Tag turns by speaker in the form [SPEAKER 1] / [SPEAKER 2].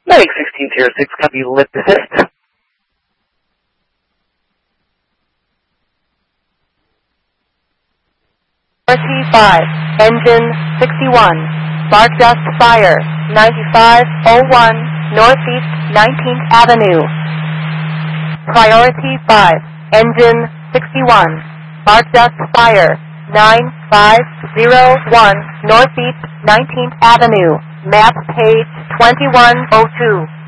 [SPEAKER 1] Medic 1606, copy, lift assist.
[SPEAKER 2] Priority 5, engine 61, spark dust fire, 9501 Northeast 19th Avenue. Priority 5, engine 61, spark dust fire, 9501 Northeast 19th Avenue. Map page 2102.